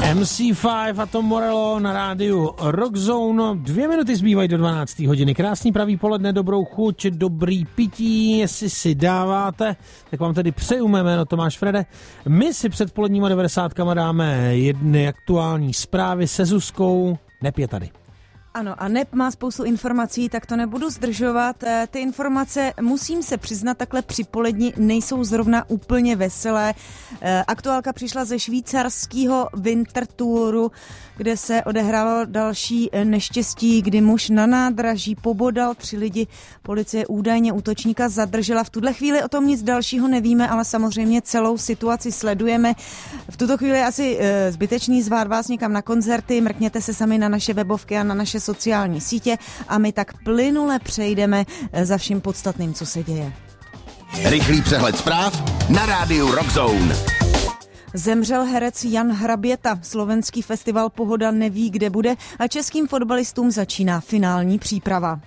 MC5 a Tom Morello na rádiu Rockzone. 2 minuty zbývají do 12. hodiny. Krásný pravý poledne, dobrou chuť, dobrý pití, jestli si dáváte, tak vám tedy přeju mé jméno Tomáš Frede. My si před poledníma 90kama dáme jedny aktuální zprávy se Zuzkou. Nep je tady. Ano, a Nep má spoustu informací, tak to nebudu zdržovat. Ty informace, musím se přiznat, takhle při poledni nejsou zrovna úplně veselé. Aktuálka přišla ze švýcarského Winterthuru, kde se odehrálo další neštěstí, kdy muž na nádraží pobodal 3 lidi. Policie údajně útočníka zadržela. V tuhle chvíli o tom nic dalšího nevíme, ale samozřejmě celou situaci sledujeme. V tuto chvíli je asi zbytečný zvát vás někam na koncerty, mrkněte se sami na naše webovky a na naše sociální sítě a my tak plynule přejdeme za vším podstatným, co se děje. Rychlý přehled zpráv na rádiu Rockzone. Zemřel herec Jan Hraběta. Slovenský festival Pohoda neví, kde bude a českým fotbalistům začíná finální příprava.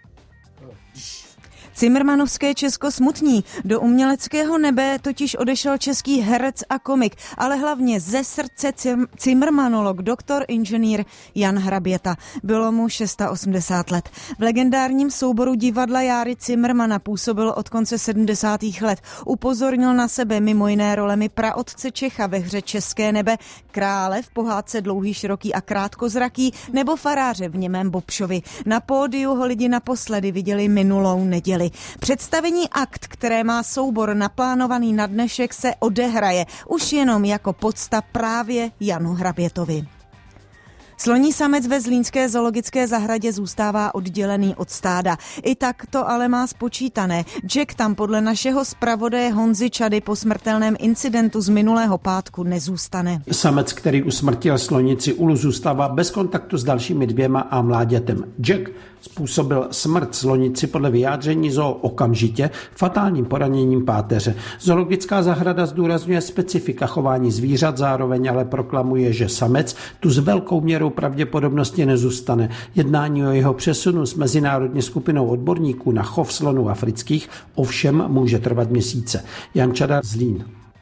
Cimrmanovské Česko smutní. Do uměleckého nebe totiž odešel český herec a komik, ale hlavně ze srdce cimrmanolog, doktor inženýr Jan Hraběta. Bylo mu 680 let. V legendárním souboru divadla Járy Cimrmana působil od konce 70. let. Upozornil na sebe mimo jiné rolemi praotce Čecha ve hře České nebe, krále v pohádce Dlouhý, široký a krátkozraký nebo faráře v němém Bobšovi. Na pódiu ho lidi naposledy viděli minulou neděli. Představení akt, které má soubor naplánovaný na dnešek, se odehraje už jenom jako pocta právě Janu Hrabětovi. Sloní samec ve zlínské zoologické zahradě zůstává oddělený od stáda. I tak to ale má spočítané. Jack tam podle našeho zpravodaje Honzy Čady po smrtelném incidentu z minulého pátku nezůstane. Samec, který usmrtil slonici Ulu, zůstává bez kontaktu s dalšími 2 a mláďatem. Jack způsobil smrt slonici podle vyjádření zoo okamžitě fatálním poraněním páteře. Zoologická zahrada zdůrazňuje specifika chování zvířat, zároveň ale proklamuje, že samec tu s velkou měrou pravděpodobnosti nezůstane. Jednání o jeho přesunu s mezinárodní skupinou odborníků na chov slonů afrických ovšem může trvat měsíce. Jan Čada, Zlín.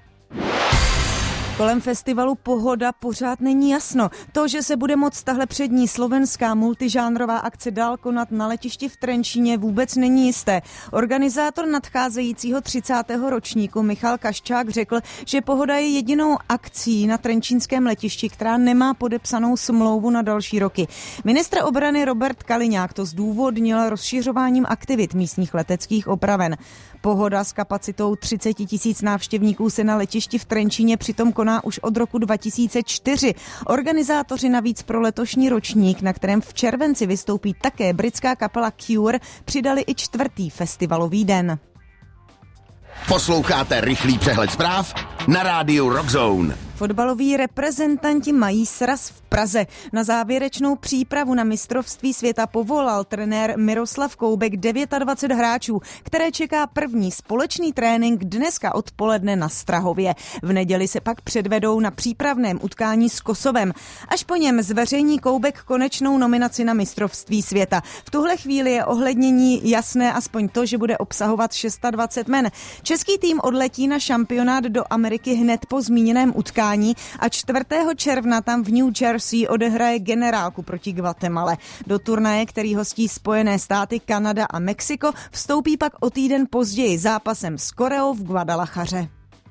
Kolem festivalu Pohoda pořád není jasno. To, že se bude moct tahle přední slovenská multižánrová akce dál konat na letišti v Trenčíně, vůbec není jisté. Organizátor nadcházejícího 30. ročníku Michal Kaščák řekl, že Pohoda je jedinou akcí na trenčínském letišti, která nemá podepsanou smlouvu na další roky. Ministr obrany Robert Kaliňák to zdůvodnil rozšiřováním aktivit místních leteckých opraven. Pohoda s kapacitou 30 000 návštěvníků se na letišti v Trenčíně přitom koná už od roku 2004. Organizátoři navíc pro letošní ročník, na kterém v červenci vystoupí také britská kapela Cure, přidali i 4. festivalový den. Posloucháte rychlý přehled zpráv na rádiu Rockzone. Fotbaloví reprezentanti mají sraz v Praze. Na závěrečnou přípravu na mistrovství světa povolal trenér Miroslav Koubek 29 hráčů, které čeká první společný trénink dneska odpoledne na Strahově. V neděli se pak předvedou na přípravném utkání s Kosovem. Až po něm zveřejní Koubek konečnou nominaci na mistrovství světa. V tuhle chvíli je ohlednění jasné aspoň to, že bude obsahovat 26 men. Český tým odletí na šampionát do Ameriky hned po zmíněném utkání a 4. června tam v New Jersey odehraje generálku proti Guatemale. Do turnaje, který hostí Spojené státy, Kanada a Mexiko, vstoupí pak o týden později zápasem s Koreou v Guadalajaře.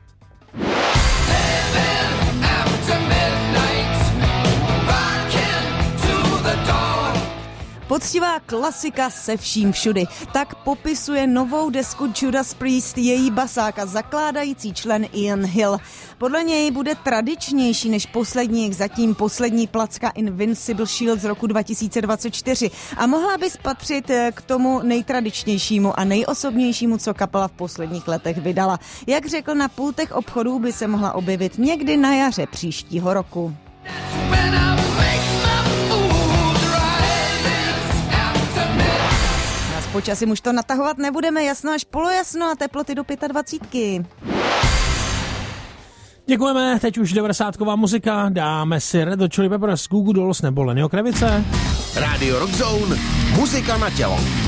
Poctivá klasika se vším všudy. Tak popisuje novou desku Judas Priest její basák a zakládající člen Ian Hill. Podle něj bude tradičnější než zatím poslední placka Invincible Shield z roku 2024 a mohla by spatřit k tomu nejtradičnějšímu a nejosobnějšímu, co kapela v posledních letech vydala. Jak řekl, na pultech obchodů by se mohla objevit někdy na jaře příštího roku. Počasím už to natahovat nebudeme, jasno až polojasno a teploty do 25. Děkujeme, teď už 90ková muzika, dáme si Red Hot Chili Peppers, Goo Goo Dolls nebo Lennyho Kravice. Radio Rockzone, muzika na tělo.